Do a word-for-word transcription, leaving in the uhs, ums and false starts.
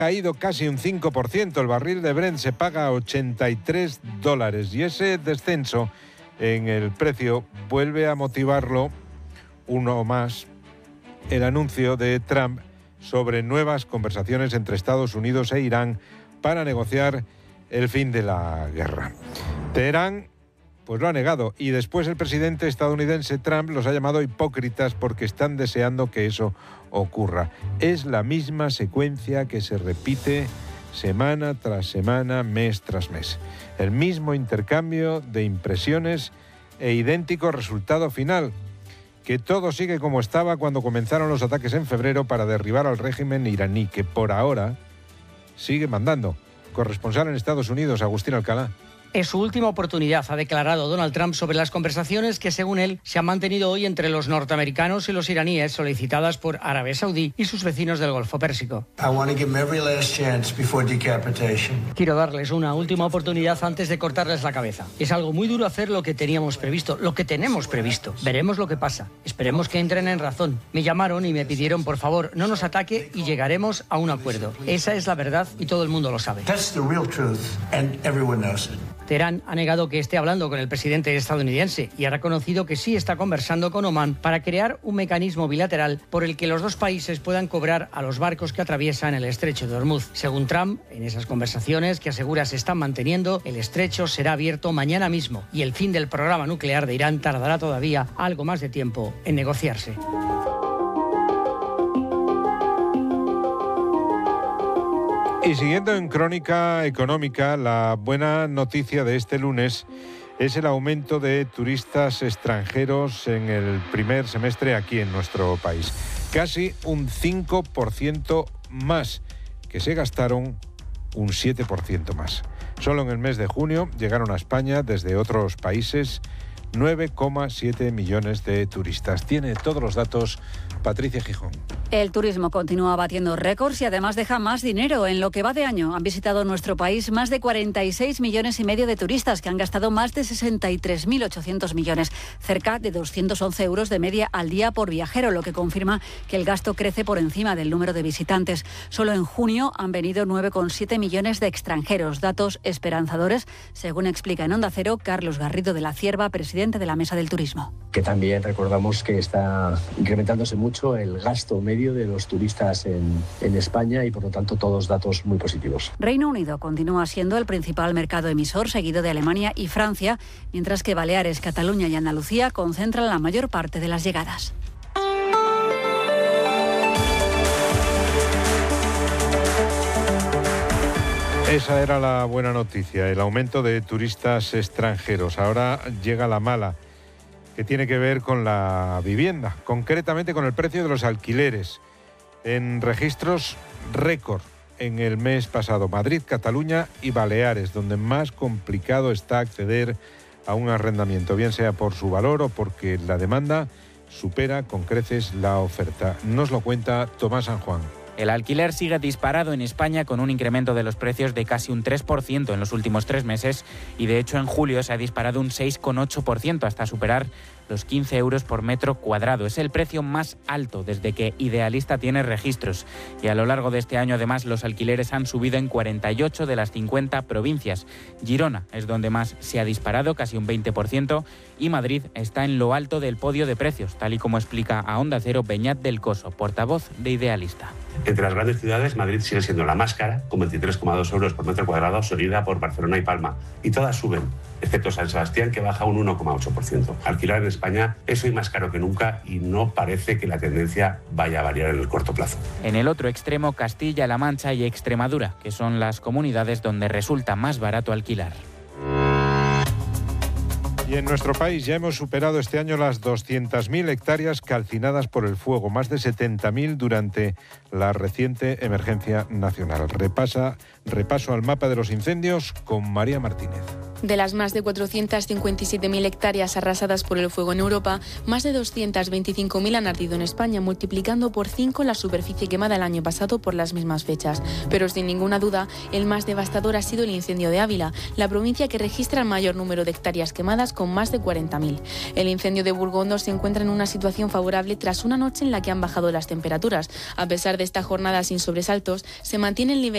caído casi un cinco por ciento. El barril de Brent se paga a ochenta y tres dólares y ese descenso en el precio vuelve a motivarlo uno más el anuncio de Trump sobre nuevas conversaciones entre Estados Unidos e Irán para negociar el fin de la guerra. Teherán pues lo ha negado y después el presidente estadounidense Trump los ha llamado hipócritas porque están deseando que eso ocurra. Es la misma secuencia que se repite semana tras semana, mes tras mes. El mismo intercambio de impresiones e idéntico resultado final. Que todo sigue como estaba cuando comenzaron los ataques en febrero para derribar al régimen iraní, que por ahora sigue mandando. Corresponsal en Estados Unidos, Agustín Alcalá. Es su última oportunidad, ha declarado Donald Trump sobre las conversaciones que, según él, se han mantenido hoy entre los norteamericanos y los iraníes, solicitadas por Arabia Saudí y sus vecinos del Golfo Pérsico. Quiero darles una última oportunidad antes de cortarles la cabeza. Es algo muy duro hacer lo que teníamos previsto, lo que tenemos previsto. Veremos lo que pasa. Esperemos que entren en razón. Me llamaron y me pidieron, por favor, no nos ataque y llegaremos a un acuerdo. Esa es la verdad y todo el mundo lo sabe. Teherán ha negado que esté hablando con el presidente estadounidense y ha reconocido que sí está conversando con Omán para crear un mecanismo bilateral por el que los dos países puedan cobrar a los barcos que atraviesan el estrecho de Hormuz. Según Trump, en esas conversaciones que asegura se están manteniendo, el estrecho será abierto mañana mismo y el fin del programa nuclear de Irán tardará todavía algo más de tiempo en negociarse. Y siguiendo en crónica económica, la buena noticia de este lunes es el aumento de turistas extranjeros en el primer semestre aquí en nuestro país. Casi un cinco por ciento más, que se gastaron un siete por ciento más. Solo en el mes de junio llegaron a España desde otros países nueve coma siete millones de turistas. Tiene todos los datos Patricia Gijón. El turismo continúa batiendo récords y además deja más dinero. En lo que va de año han visitado nuestro país más de cuarenta y seis millones y medio de turistas que han gastado más de sesenta y tres mil ochocientos millones, cerca de doscientos once euros de media al día por viajero, lo que confirma que el gasto crece por encima del número de visitantes. Solo en junio han venido nueve coma siete millones de extranjeros, datos esperanzadores, según explica en Onda Cero Carlos Garrido de la Cierva, presidente de la Mesa del Turismo. Que también recordamos que está incrementándose mucho el gasto medio de los turistas en, en España y por lo tanto todos datos muy positivos. Reino Unido continúa siendo el principal mercado emisor, seguido de Alemania y Francia, mientras que Baleares, Cataluña y Andalucía concentran la mayor parte de las llegadas. Esa era la buena noticia, el aumento de turistas extranjeros. Ahora llega la mala, que tiene que ver con la vivienda, concretamente con el precio de los alquileres. En registros récord en el mes pasado, Madrid, Cataluña y Baleares, donde más complicado está acceder a un arrendamiento, bien sea por su valor o porque la demanda supera con creces la oferta. Nos lo cuenta Tomás San Juan. El alquiler sigue disparado en España con un incremento de los precios de casi un tres por ciento en los últimos tres meses y de hecho en julio se ha disparado un seis coma ocho por ciento hasta superar los quince euros por metro cuadrado. Es el precio más alto desde que Idealista tiene registros y a lo largo de este año además los alquileres han subido en cuarenta y ocho de las cincuenta provincias. Girona es donde más se ha disparado, casi un veinte por ciento, y Madrid está en lo alto del podio de precios, tal y como explica a Onda Cero Beñat del Coso, portavoz de Idealista. Entre las grandes ciudades, Madrid sigue siendo la más cara, con veintitrés coma dos euros por metro cuadrado, seguida por Barcelona y Palma. Y todas suben, excepto San Sebastián, que baja un uno coma ocho por ciento. Alquilar en España es hoy más caro que nunca y no parece que la tendencia vaya a variar en el corto plazo. En el otro extremo, Castilla-La Mancha y Extremadura, que son las comunidades donde resulta más barato alquilar. Y en nuestro país ya hemos superado este año las doscientas mil hectáreas calcinadas por el fuego, más de setenta mil durante la reciente emergencia nacional. Repasa, repaso al mapa de los incendios con María Martínez. De las más de cuatrocientas cincuenta y siete mil hectáreas arrasadas por el fuego en Europa, más de doscientas veinticinco mil han ardido en España, multiplicando por cinco la superficie quemada el año pasado por las mismas fechas. Pero sin ninguna duda, el más devastador ha sido el incendio de Ávila, la provincia que registra el mayor número de hectáreas quemadas, con más de cuarenta mil. El incendio de Burgondo se encuentra en una situación favorable tras una noche en la que han bajado las temperaturas. A pesar de esta jornada sin sobresaltos, se mantiene el nivel